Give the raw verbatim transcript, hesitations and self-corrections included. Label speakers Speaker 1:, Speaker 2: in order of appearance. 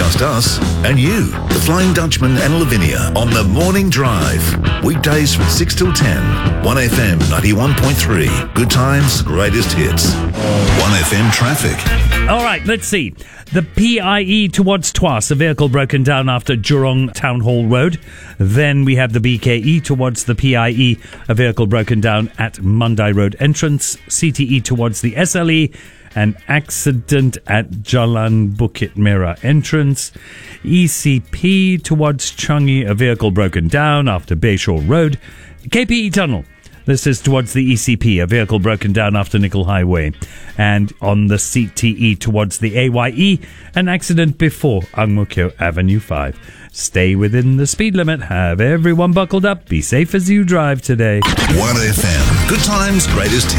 Speaker 1: past us and you, the Flying Dutchman and Lavinia, on the Morning Drive. Weekdays from six till ten. one F M ninety-one point three. Good times, greatest hits. one F M traffic.
Speaker 2: All right, let's see. The P I E towards Twas, a vehicle broken down after Jurong Town Hall Road. Then we have the B K E towards the P I E, a vehicle broken down at Mandai Road entrance. C T E towards the S L E, an accident at Jalan Bukit Merah entrance. E C P towards Changi, a vehicle broken down after Bayshore Road. K P E Tunnel. This is towards the E C P, a vehicle broken down after Nickel Highway. And on the C T E towards the A Y E, an accident before Ang Mo Kio Avenue five. Stay within the speed limit. Have everyone buckled up. Be safe as you drive today.
Speaker 1: one F M. Good times, greatest hits.